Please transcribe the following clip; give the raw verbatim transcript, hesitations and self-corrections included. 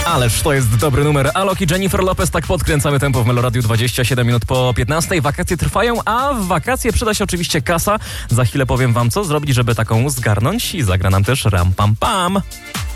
Ależ to jest dobry numer. Alok i Jennifer Lopez, tak podkręcamy tempo w Meloradiu dwadzieścia siedem minut po piętnastej. Wakacje trwają, a w wakacje przyda się oczywiście kasa. Za chwilę powiem wam, co zrobić, żeby taką zgarnąć i zagra nam też Ram Pam Pam.